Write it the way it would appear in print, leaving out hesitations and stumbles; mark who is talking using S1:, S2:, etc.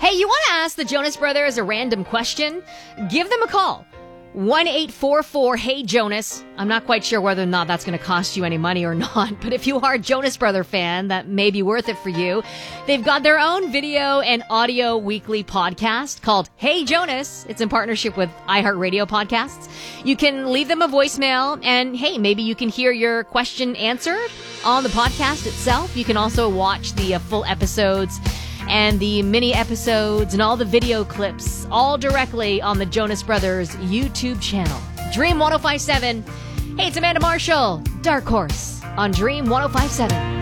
S1: Hey, you want to ask the Jonas Brothers a random question? Give them a call. 1-844-HEY-JONAS. I'm not quite sure whether or not that's going to cost you any money or not, but if you are a Jonas Brother fan, that may be worth it for you. They've got their own video and audio weekly podcast called Hey Jonas. It's in partnership with iHeartRadio Podcasts. You can leave them a voicemail, and hey, maybe you can hear your question answered on the podcast itself. You can also watch the full episodes and the mini episodes and all the video clips all directly on the Jonas Brothers YouTube channel. Dream 105.7. Hey, it's Amanda Marshall, Dark Horse on Dream 105.7.